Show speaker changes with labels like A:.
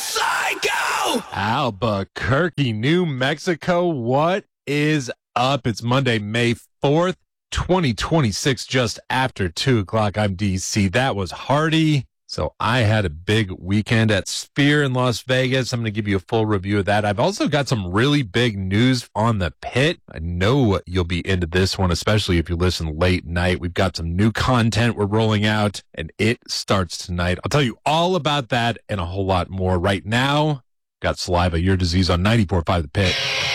A: psycho!
B: Albuquerque, New Mexico. What is up? It's Monday, May 4th, 2026, just after 2 o'clock. I'm DC. That was Hardy. So I had a big weekend at Sphere in Las Vegas. I'm going to give you a full review of that. I've also got some really big news on the pit. I know you'll be into this one, especially if you listen late night. We've got some new content we're rolling out, and it starts tonight. I'll tell you all about that and a whole lot more right now. Got Saliva, Your Disease on 94.5 The Pit.